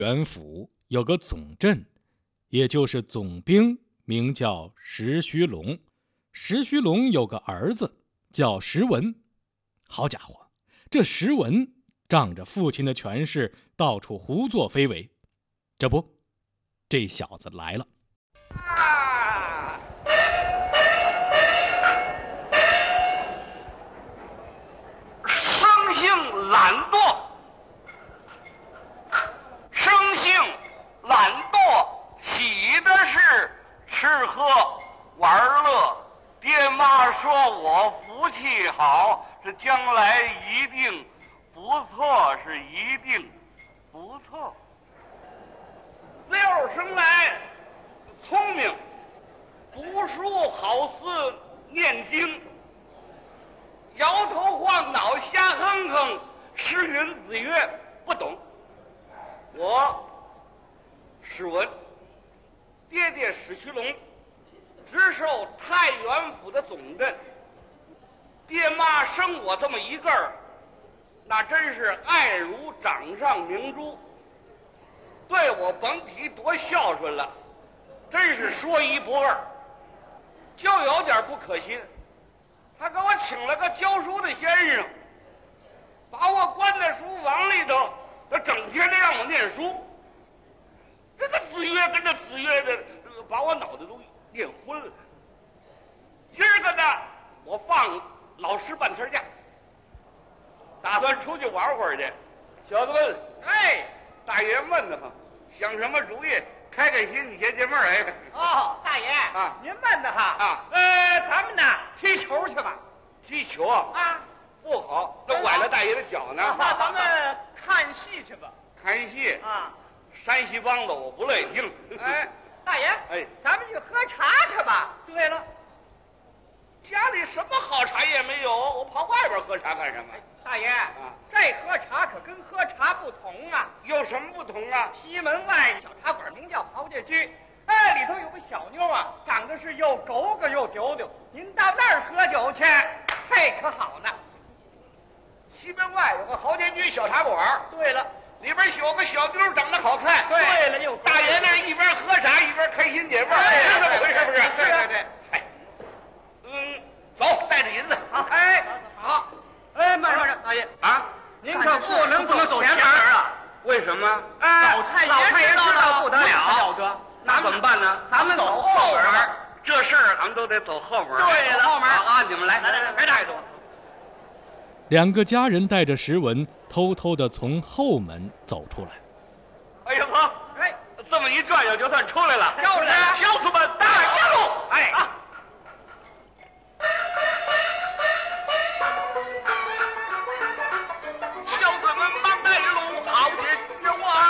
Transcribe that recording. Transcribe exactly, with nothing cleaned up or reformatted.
元府有个总镇，也就是总兵，名叫石须龙。石须龙有个儿子叫石文。好家伙，这石文仗着父亲的权势，到处胡作非为。这不，这小子来了。 啊！生性懒惰，生性懒惰，喜的是吃喝玩乐。爹妈说我福气好，这将来一定不错，是一定不错。六生来聪明，读书好似念经，摇头晃脑瞎哼哼，诗云子曰不懂。我史文，爹爹史须龙，直受太原府的总镇。爹妈生我这么一个儿，那真是爱如掌上明珠，对我甭提多孝顺了，真是说一不二。就有点不可信，他给我请了个教书的先生，把我关在书房里头，他整天的让我念书。这个子曰跟着子曰的，把我脑袋都念昏了。今儿个呢，我放老师半天假，打算出去玩会儿去。小子问：“哎，大爷闷得慌，想什么主意？开开心，你解解闷儿。”哎， 哦，大爷啊， 您闷得哈啊？ 呃，咱们呢踢球去吧。 踢球啊？ 啊， 不好，这崴了大爷的脚呢。 那咱们看戏去吧。 看戏啊？ 山西梆子我不乐意听。 哎，大爷， 哎， 咱们去喝茶去吧。对了， 家里什么好茶也没有，我跑外边喝茶干什么？ 大爷啊， 这喝茶可跟喝茶不同啊。 有什么不同啊？ 西门外小茶馆名叫豪家居，哎，里头有个小妞啊，长得是又狗狗又丢丢。您到那儿喝酒去，嘿，可好呢。 西门外有个豪家居小茶馆。 对了， 里边有个小妞长得好看。 对了，又大爷那一边喝茶一边开心解闷， 哎是这么回事不是？ 对对对。 哎，嗯，走，带着银子。 好，哎，好。哎，慢慢着，大爷啊， 您可不能走走前门啊！ 为什么？ 哎，老太爷老太爷知道不得了， 了得。那怎么办呢？ 咱们走后门。 这事儿咱们都得走后门。 对了，后门啊，你们来， 来来来，别带着我。 两个家人带着石文偷偷地从后门走出来。 哎呀呵， 哎， 这么一转悠就算出来了。 漂亮。